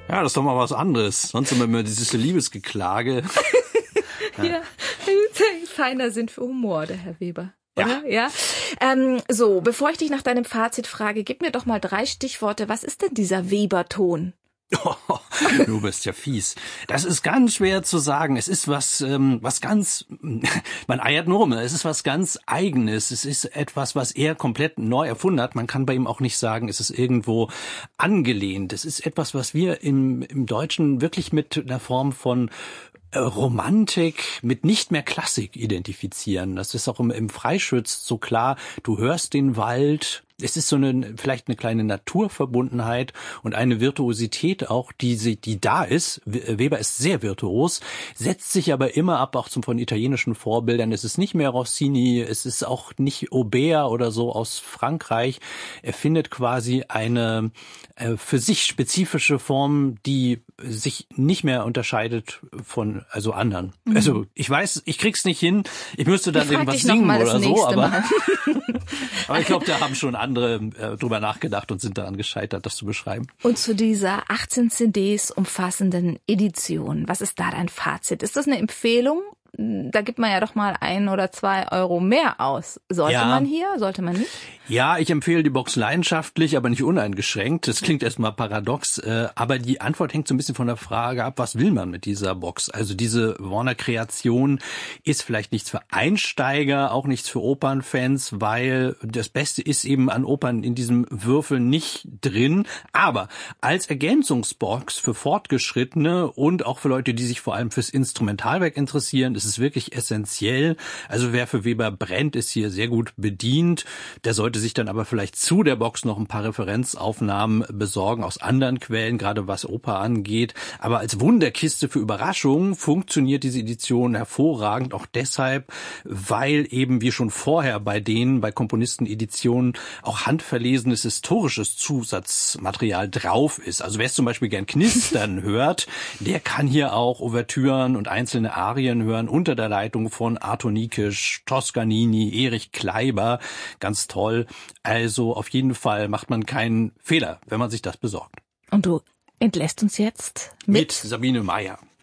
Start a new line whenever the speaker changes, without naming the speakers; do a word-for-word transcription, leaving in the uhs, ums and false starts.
Ja, das ist doch mal was anderes. Sonst immer immer dieses Liebesgeklage.
Ja, ja. Feiner Sinn für Humor, der Herr Weber. Oder?
Ja.
Ja. Ähm, so, bevor ich dich nach deinem Fazit frage, gib mir doch mal drei Stichworte. Was ist denn dieser Weber-Ton?
Oh, du bist ja fies. Das ist ganz schwer zu sagen. Es ist was, ähm, was ganz, man eiert nur rum. Es ist was ganz Eigenes. Es ist etwas, was er komplett neu erfunden hat. Man kann bei ihm auch nicht sagen, es ist irgendwo angelehnt. Es ist etwas, was wir im, im Deutschen wirklich mit einer Form von Romantik mit nicht mehr Klassik identifizieren. Das ist auch im, im Freischütz so klar. Du hörst den Wald. Es ist so eine, vielleicht eine kleine Naturverbundenheit und eine Virtuosität auch, die sie, die da ist. Weber ist sehr virtuos, setzt sich aber immer ab, auch zum, von italienischen Vorbildern. Es ist nicht mehr Rossini, es ist auch nicht Aubert oder so aus Frankreich. Er findet quasi eine äh, für sich spezifische Form, die sich nicht mehr unterscheidet von also anderen. Mhm. Also ich weiß, ich krieg's nicht hin. Ich müsste dann
ich
irgendwas singen oder so, aber, aber ich glaube, da haben schon andere äh, drüber nachgedacht und sind daran gescheitert, das zu beschreiben.
Und zu dieser achtzehn C Ds umfassenden Edition, was ist da dein Fazit? Ist das eine Empfehlung? Da gibt man ja doch mal ein oder zwei Euro mehr aus. Sollte ja. man hier? Sollte man nicht?
Ja, ich empfehle die Box leidenschaftlich, aber nicht uneingeschränkt. Das klingt erstmal paradox, äh, aber die Antwort hängt so ein bisschen von der Frage ab, was will man mit dieser Box? Also diese Warner-Kreation ist vielleicht nichts für Einsteiger, auch nichts für Opernfans, weil das Beste ist eben an Opern in diesem Würfel nicht drin. Aber als Ergänzungsbox für Fortgeschrittene und auch für Leute, die sich vor allem fürs Instrumentalwerk interessieren, ist es wirklich essentiell. Also wer für Weber brennt, ist hier sehr gut bedient. Der sollte sich dann aber vielleicht zu der Box noch ein paar Referenzaufnahmen besorgen aus anderen Quellen, gerade was Oper angeht. Aber als Wunderkiste für Überraschungen funktioniert diese Edition hervorragend, auch deshalb, weil eben wie schon vorher bei denen, bei Komponisteneditionen auch handverlesenes historisches Zusatzmaterial drauf ist. Also wer es zum Beispiel gern knistern hört, der kann hier auch Ouvertüren und einzelne Arien hören unter der Leitung von Arthur Nikisch, Toscanini, Erich Kleiber. Ganz toll. Also auf jeden Fall macht man keinen Fehler, wenn man sich das besorgt.
Und du entlässt uns jetzt mit,
mit Sabine Meyer.